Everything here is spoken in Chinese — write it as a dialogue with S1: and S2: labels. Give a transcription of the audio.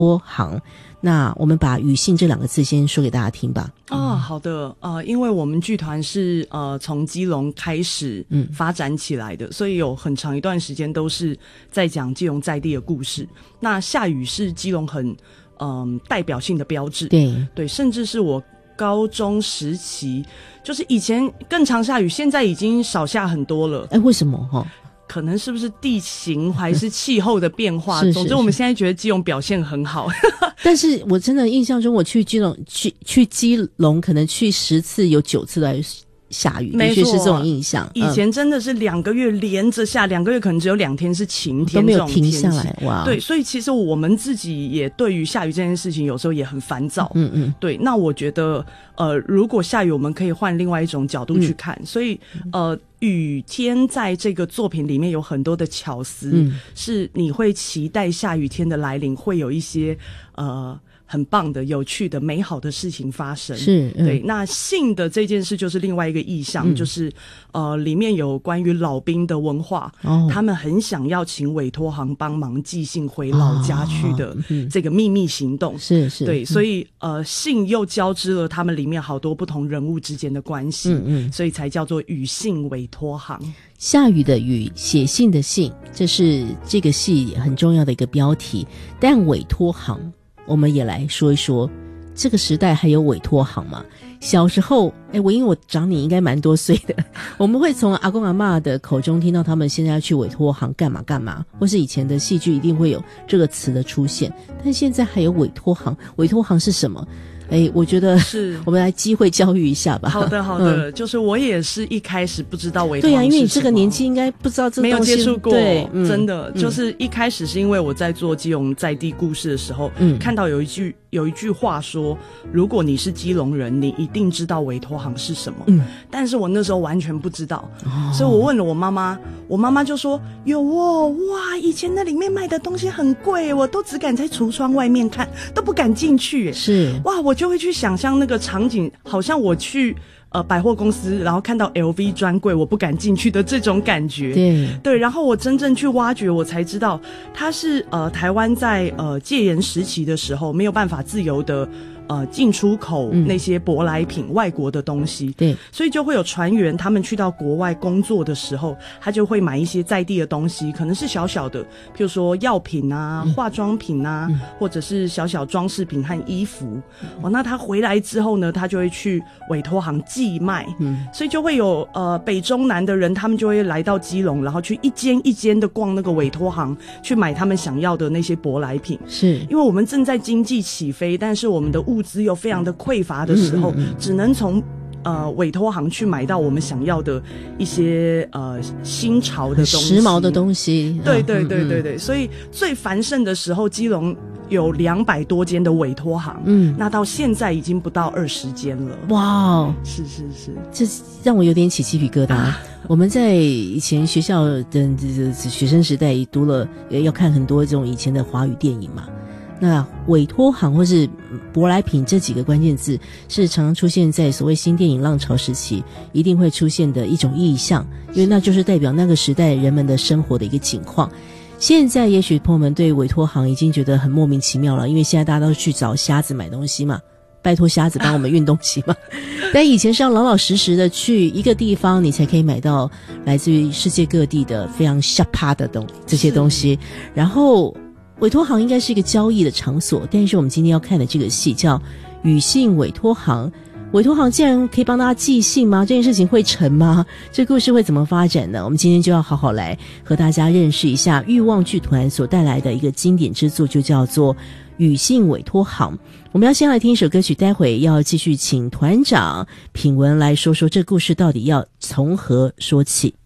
S1: 托行。那我们把语性这2个字先说给大家听吧。
S2: 好的，因为我们剧团是从基隆开始发展起来的，所以有很长一段时间都是在讲基隆在地的故事。那下雨是基隆很代表性的标志，对，甚至是我高中时期，就是以前更常下雨，现在已经少下很多了。
S1: 为什么？
S2: 可能是不是地形还是气候的变化？总之我们现在觉得基隆表现很好。
S1: 但是我真的印象中，我去基隆去基隆可能去10次有9次都在下雨，的确是这种印象。
S2: 以前真的是2个月连着下，2个月可能只有2天是晴天，
S1: 都没有停下来。哇，
S2: 对，所以其实我们自己也对于下雨这件事情有时候也很烦躁。对，那我觉得如果下雨，我们可以换另外一种角度去看。所以雨天在这个作品里面有很多的巧思，是你会期待下雨天的来临，会有一些很棒的、有趣的、美好的事情发生。是，对。那信的这件事就是另外一个意象，就是里面有关于老兵的文化，他们很想要请委托行帮忙寄信回老家去的这个秘密行动。是，对。所以信又交织了他们里面好多不同人物之间的关系，所以才叫做与信委托行。
S1: 下雨的雨，写信的信，这是这个戏很重要的一个标题。但委托行我们也来说一说，这个时代还有委托行吗？小时候因为我长你应该蛮多岁的，我们会从阿公阿嬷的口中听到他们现在要去委托行干嘛干嘛，或是以前的戏剧一定会有这个词的出现。但现在还有委托行，委托行是什么？我觉得是我们来机会教育一下吧。
S2: 好的好的，就是我也是一开始不知道委托行是什么。对啊，
S1: 因为你这个年纪应该不知道这个东西，
S2: 没有接触过。
S1: 对，
S2: 真的就是一开始是因为我在做基隆在地故事的时候，看到有一句话说，如果你是基隆人，你一定知道委托行是什么。但是我那时候完全不知道，所以我问了我妈妈，我妈妈就说有哇，以前那里面卖的东西很贵，我都只敢在橱窗外面看，都不敢进去。是哇，我就会去想象那个场景，好像我去百货公司，然后看到 LV 专柜，我不敢进去的这种感觉。对，然后我真正去挖掘，我才知道它是台湾在戒严时期的时候没有办法自由的进出口那些舶来品，外国的东西。对，所以就会有船员他们去到国外工作的时候，他就会买一些在地的东西，可能是小小的，譬如说药品啊、化妆品啊，或者是小小装饰品和衣服。那他回来之后呢，他就会去委托行寄卖。所以就会有北中南的人，他们就会来到基隆，然后去一间一间的逛那个委托行，去买他们想要的那些舶来品。是因为我们正在经济起飞，但是我们的物资又非常的匮乏的时候，只能从委托行去买到我们想要的一些新潮的东西，
S1: 时髦的东西。
S2: 对，所以最繁盛的时候，基隆有200多间的委托行，那到现在已经不到20间了。哇，是，
S1: 这让我有点起鸡皮疙瘩。我们在以前学校的学生时代读了，要看很多这种以前的华语电影嘛。那委托行或是舶来品这几个关键字是常常出现在所谓新电影浪潮时期一定会出现的一种意象，因为那就是代表那个时代人们的生活的一个景况。现在也许朋友们对委托行已经觉得很莫名其妙了，因为现在大家都去找瞎子买东西嘛，拜托瞎子帮我们运东西嘛。但以前是要老老实实的去一个地方，你才可以买到来自于世界各地的非常下趴的这些东西。然后委托行应该是一个交易的场所，但是我们今天要看的这个戏叫《与信委托行》。委托行竟然可以帮大家寄信吗？这件事情会成吗？这故事会怎么发展呢？我们今天就要好好来和大家认识一下欲望剧团所带来的一个经典之作，就叫做《与信委托行》。我们要先来听一首歌曲，待会要继续请团长品文来说说这故事到底要从何说起。